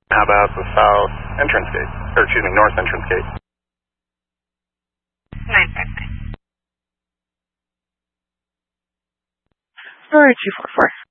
How about the south entrance gate, or excuse me, north entrance gate? 959. Story 244.